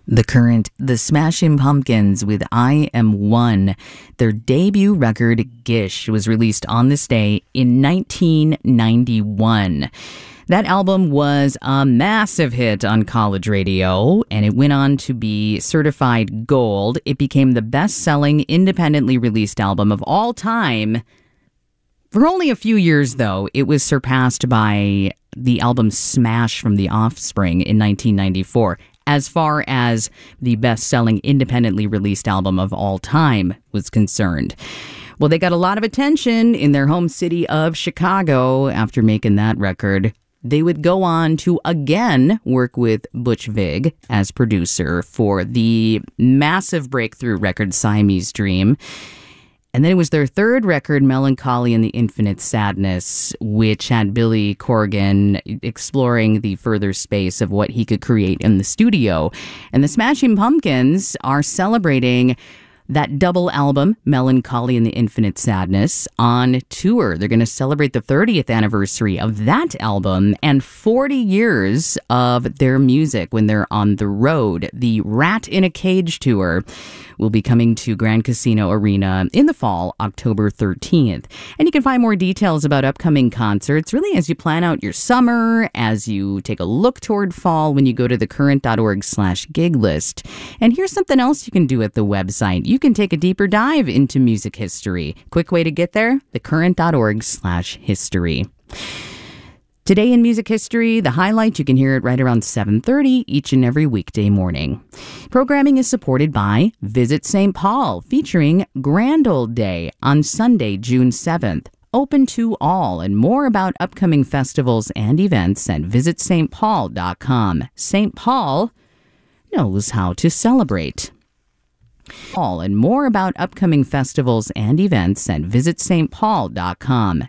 The Smashing Pumpkins with I Am One. Their debut record, Gish, was released on this day in 1991. That album was a massive hit on college radio, and it went on to be certified gold. It became the best-selling, independently released album of all time. For only a few years, though, it was surpassed by the album Smash from The Offspring in 1994. As far as the best-selling independently released album of all time was concerned. Well, they got a lot of attention in their home city of Chicago after making that record. They would go on to again work with Butch Vig as producer for the massive breakthrough record Siamese Dream. And then it was their third record, Melancholy and the Infinite Sadness, which had Billy Corgan exploring the further space of what he could create in the studio. And the Smashing Pumpkins are celebrating that double album, Melancholy and the Infinite Sadness, on tour. They're going to celebrate the 30th anniversary of that album and 40 years of their music when they're on the road. The Rat in a Cage tour will be coming to Grand Casino Arena in the fall, October 13th. And you can find more details about upcoming concerts, really as you plan out your summer, as you take a look toward fall when you go to thecurrent.org/gig list. And here's something else you can do at the website. You can take a deeper dive into music history. Quick way to get there, thecurrent.org/history. Today in music history, the highlight, you can hear it right around 7:30 each and every weekday morning. Programming is supported by Visit St. Paul, featuring Grand Old Day on Sunday, June 7th. Open to all, and more about upcoming festivals and events at visitstpaul.com. St. Paul knows how to celebrate. All and more about upcoming festivals and events at visitstpaul.com.